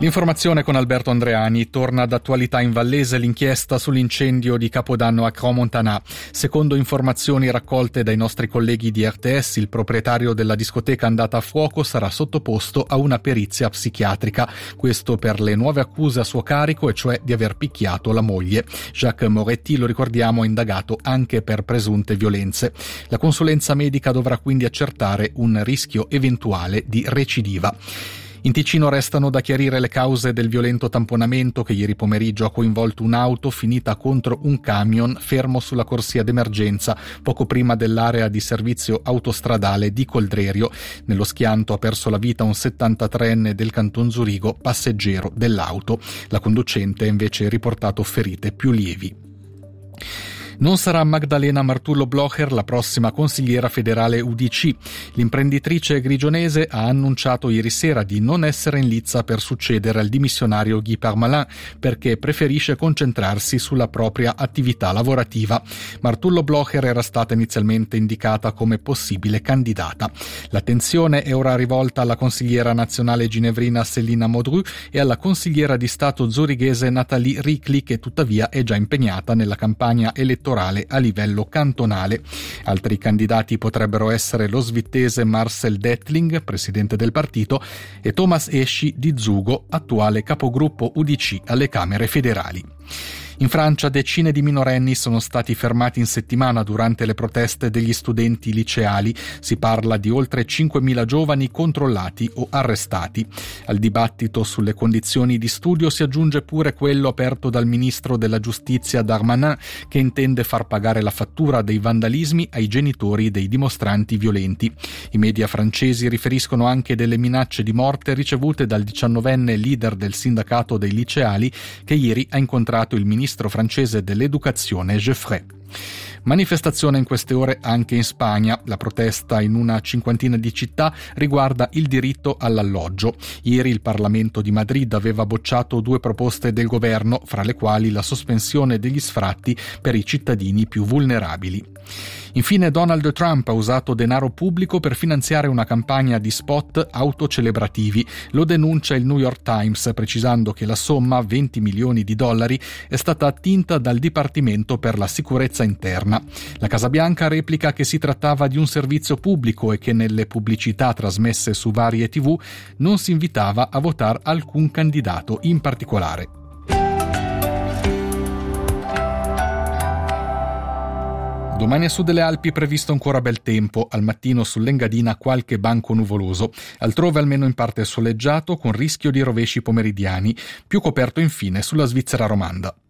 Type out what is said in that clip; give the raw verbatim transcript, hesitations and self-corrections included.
L'informazione con Alberto Andreani. Torna d'attualità in Vallese l'inchiesta sull'incendio di Capodanno a Crans-Montana. Secondo informazioni raccolte dai nostri colleghi di R T S, il proprietario della discoteca andata a fuoco sarà sottoposto a una perizia psichiatrica. Questo per le nuove accuse a suo carico, e cioè di aver picchiato la moglie. Jacques Moretti, lo ricordiamo, è indagato anche per presunte violenze. La consulenza medica dovrà quindi accertare un rischio eventuale di recidiva. In Ticino restano da chiarire le cause del violento tamponamento che ieri pomeriggio ha coinvolto un'auto finita contro un camion fermo sulla corsia d'emergenza poco prima dell'area di servizio autostradale di Coldrerio. Nello schianto ha perso la vita un settantatreenne del Canton Zurigo, passeggero dell'auto. La conducente ha invece riportato ferite più lievi. Non sarà Magdalena Martullo Blocher la prossima consigliera federale U D C. L'imprenditrice grigionese ha annunciato ieri sera di non essere in lizza per succedere al dimissionario Guy Parmelin, perché preferisce concentrarsi sulla propria attività lavorativa. Martullo Blocher era stata inizialmente indicata come possibile candidata. L'attenzione è ora rivolta alla consigliera nazionale ginevrina Céline Modru e alla consigliera di Stato zurighese Nathalie Ricli, che tuttavia è già impegnata nella campagna elettorale a livello cantonale. Altri candidati potrebbero essere lo svizzese Marcel Dettling, presidente del partito, e Thomas Esci di Zugo, attuale capogruppo U D C alle Camere federali. In Francia decine di minorenni sono stati fermati in settimana durante le proteste degli studenti liceali. Si parla di oltre cinquemila giovani controllati o arrestati. Al dibattito sulle condizioni di studio si aggiunge pure quello aperto dal ministro della giustizia Darmanin, che intende far pagare la fattura dei vandalismi ai genitori dei dimostranti violenti. I media francesi riferiscono anche delle minacce di morte ricevute dal diciannovenne leader del sindacato dei liceali, che ieri ha incontrato il ministro ministro francese dell'educazione Geoffrey. Manifestazione in queste ore anche in Spagna. La protesta in una cinquantina di città riguarda il diritto all'alloggio. Ieri il Parlamento di Madrid aveva bocciato due proposte del governo, fra le quali la sospensione degli sfratti per i cittadini più vulnerabili. Infine, Donald Trump ha usato denaro pubblico per finanziare una campagna di spot autocelebrativi. Lo denuncia il New York Times, precisando che la somma, venti milioni di dollari, è stata attinta dal Dipartimento per la Sicurezza Interna. La Casa Bianca replica che si trattava di un servizio pubblico e che nelle pubblicità trasmesse su varie tivù non si invitava a votare alcun candidato in particolare. Domani a sud delle Alpi previsto ancora bel tempo, al mattino sull'Engadina qualche banco nuvoloso, altrove almeno in parte soleggiato con rischio di rovesci pomeridiani, più coperto infine sulla Svizzera romanda.